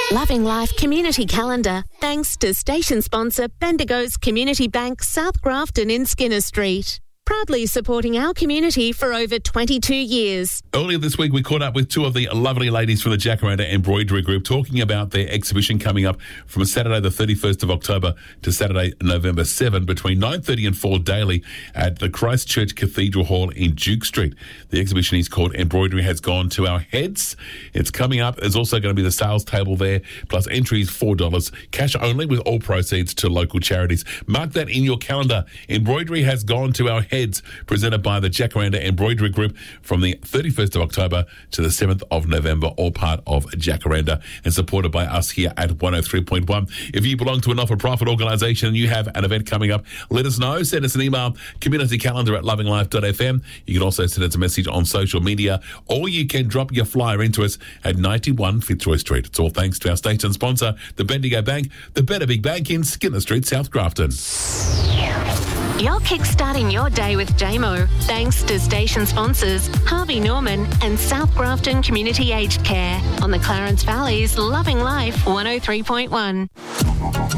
Loving Life Community Calendar, thanks to station sponsor Bendigo's Community Bank, South Grafton in Skinner Street. Proudly supporting our community for over 22 years. Earlier this week, we caught up with two of the lovely ladies from the Jacaranda Embroidery Group talking about their exhibition coming up from Saturday the 31st of October to Saturday, November 7 between 9:30 and 4 daily at the Christchurch Cathedral Hall in Duke Street. The exhibition is called Embroidery Has Gone to Our Heads. It's coming up. There's also going to be the sales table there, plus entries $4, cash only with all proceeds to local charities. Mark that in your calendar. Embroidery Has Gone to Our Heads, presented by the Jacaranda Embroidery Group from the 31st of October to the 7th of November, all part of Jacaranda and supported by us here at 103.1. If you belong to a not-for-profit organisation and you have an event coming up, let us know. Send us an email, communitycalendar@lovinglife.fm. You can also send us a message on social media, or you can drop your flyer into us at 91 Fitzroy Street. It's all thanks to our station sponsor, the Bendigo Bank, the Better Big Bank in Skinner Street, South Grafton. You're kickstarting your day with JMO, thanks to station sponsors Harvey Norman and South Grafton Community Aged Care on the Clarence Valley's Loving Life 103.1.